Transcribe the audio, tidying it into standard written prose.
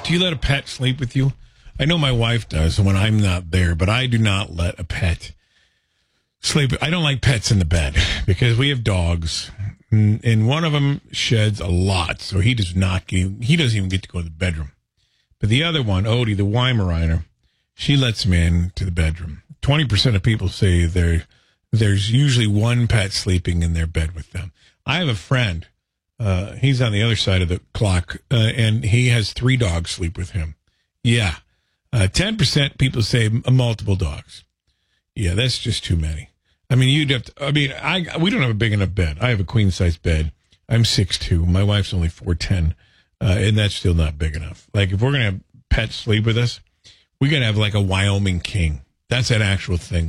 Do you let a pet sleep with you? I know my wife does when I'm not there, but I do not let a pet sleep. I don't like pets in the bed because we have dogs, and one of them sheds a lot, so he doesn't even get to go to the bedroom. But the other one, Odie, the Weimaraner, she lets him into the bedroom. 20% of people say there's usually one pet sleeping in their bed with them. I have a friend. He's on the other side of the clock, and he has 3 dogs sleep with him. Yeah. 10% people say multiple dogs. Yeah, that's just too many. I mean, we don't have a big enough bed. I have a queen size bed. I'm 6'2". My wife's only 4'10", and that's still not big enough. Like, if we're going to have pets sleep with us, we're going to have like a Wyoming king. That's an actual thing.